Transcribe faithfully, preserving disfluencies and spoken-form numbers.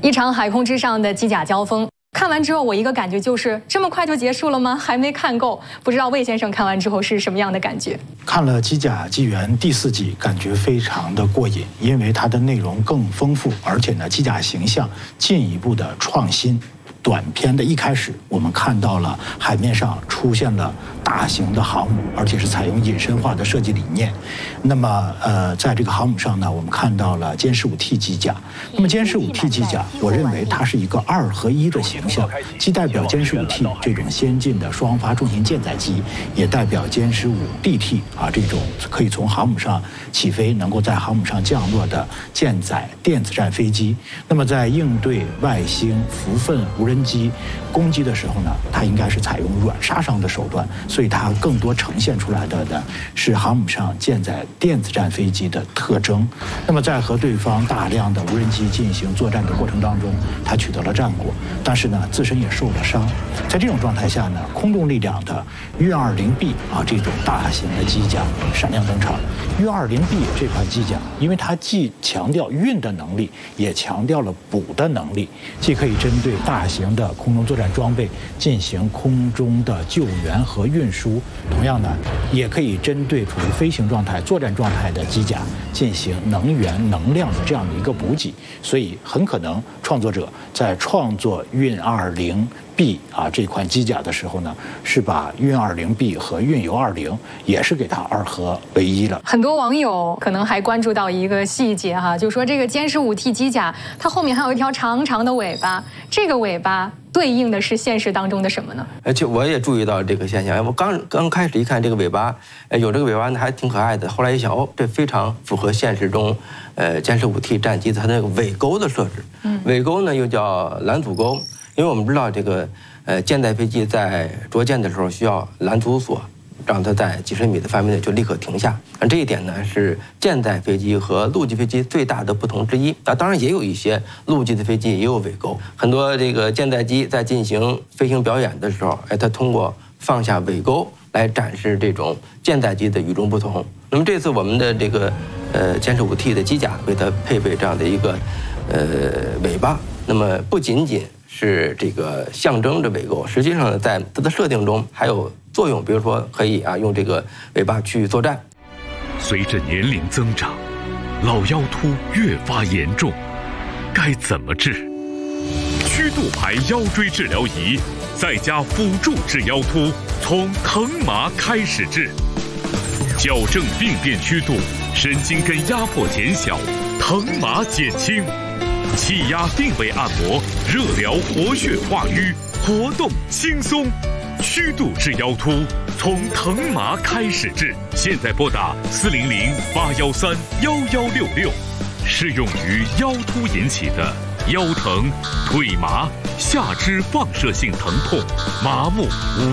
一场海空之上的机甲交锋，看完之后我一个感觉就是这么快就结束了吗？还没看够，不知道魏先生看完之后是什么样的感觉？ 看了《机甲纪元》第四季，感觉非常的过瘾，因为它的内容更丰富，而且呢，机甲形象进一步的创新。短片的一开始，我们看到了海面上出现了大型的航母，而且是采用隐身化的设计理念。那么，呃，在这个航母上呢，我们看到了歼十五 T 机甲。那么歼十五 T 机甲，我认为它是一个二合一的形象，既代表歼十五 T 这种先进的双发重型舰载机，也代表歼十五 D T 啊这种可以从航母上起飞，能够在航母上降落的舰载电子战飞机。那么，在应对外星福分无人机攻击的时候呢，它应该是采用软杀伤的手段，所以它更多呈现出来的呢是航母上舰载电子战飞机的特征。那么在和对方大量的无人机进行作战的过程当中，它取得了战果，但是呢自身也受了伤。在这种状态下呢，空中力量的运二零 B 啊这种大型的机甲闪亮登场。运二零 B 这款机甲，因为它既强调运的能力，也强调了补的能力，既可以针对大型的空中作战装备进行空中的救援和运输，同样呢，也可以针对处于飞行状态、作战状态的机甲进行能源、能量的这样的一个补给。所以，很可能创作者在创作运二零 B 啊这款机甲的时候呢，是把运二零 B 和运油二零也是给它二合为一了。 很多网友可能还关注到一个细节哈，就说这个歼十五 T 机甲它后面还有一条长长的尾巴，这个尾巴对应的是现实当中的什么呢？ 而且我也注意到这个现象，我刚刚开始一看这个尾巴，有这个尾巴呢还挺可爱的。后来一想，哦，这非常符合现实中，呃，歼十五 T 战机它那个尾钩的设置。嗯，尾钩呢又叫拦阻钩，因为我们知道这个呃舰载飞机在着舰的时候需要拦阻索，让它在几十米的范围内就立刻停下。这一点呢是舰载飞机和陆基飞机最大的不同之一。啊，当然也有一些陆基的飞机也有尾钩，很多这个舰载机在进行飞行表演的时候，哎，它通过放下尾钩来展示这种舰载机的与众不同。那么这次我们的这个呃歼十五 T 的机甲为它配备这样的一个呃尾巴，那么不仅仅是这个象征着尾钩，实际上呢，在它的设定中还有作用，比如说可以啊用这个尾巴去作战。 随着年龄增长，老腰突越发严重，该怎么治？曲度牌腰椎治疗仪再加辅助治腰突，从疼麻开始治，矫正病变曲度，神经根压迫减小，疼麻减轻。气压定位按摩，热疗活血化瘀，活动轻松。曲度治腰突，从疼麻开始治。现在拨打四零零八幺三幺幺六六，适用于腰突引起的腰疼、腿麻、下肢放射性疼痛、麻木。